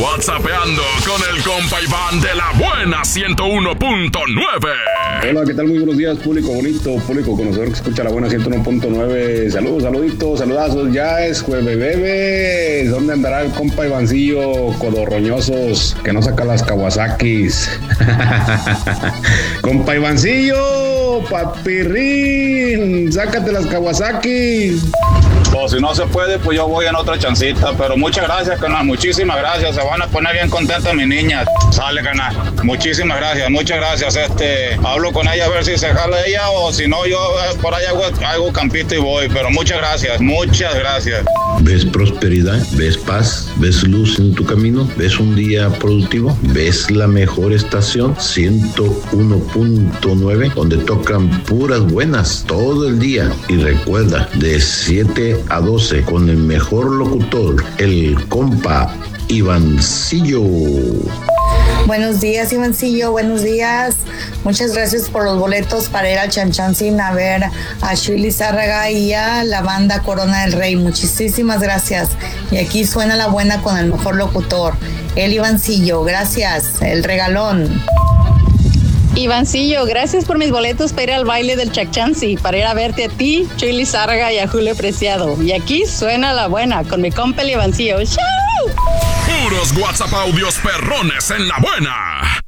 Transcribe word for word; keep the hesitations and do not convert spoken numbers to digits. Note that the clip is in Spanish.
WhatsAppeando con el compa Iván de la buena ciento uno punto nueve. Hola, ¿qué tal? Muy buenos días, público bonito, público conocedor que escucha la buena ciento uno punto nueve. Saludos, saluditos, saludazos. Ya es jueves, bebés. ¿Dónde andará el compa Ivancillo, codorroñosos, que no saca las Kawasakis? Compa Ivancillo, papirrín, sácate las Kawasaki. O si no se puede, pues yo voy en otra chancita. Pero muchas gracias, canal. Muchísimas gracias. Se van a poner bien contentas mis niñas. Sale, canal. Muchísimas gracias, muchas gracias. Este, hablo con ella a ver si se jala ella o si no, yo eh, por ahí hago, hago campito y voy. Pero muchas gracias, muchas gracias. ¿Ves prosperidad? ¿Ves paz? ¿Ves luz en tu camino? ¿Ves un día productivo? ¿Ves la mejor estación? ciento uno punto nueve, donde tocan puras buenas todo el día. Y recuerda, de siete a doce, con el mejor locutor, el compa Ivancillo. Buenos días, Ivancillo, buenos días. Muchas gracias por los boletos para ir al Chanchancín a ver a Chuy Lizárraga y a la banda Corona del Rey. Muchísimas gracias. Y aquí suena la buena con el mejor locutor, el Ivancillo. Gracias, el regalón. Ivancillo, gracias por mis boletos para ir al baile del Chachansi, para ir a verte a ti, Chuy Lizárraga y a Julio Preciado. Y aquí suena la buena con mi compa el Ivancillo. ¡Chau! Puros WhatsApp audios perrones en la buena.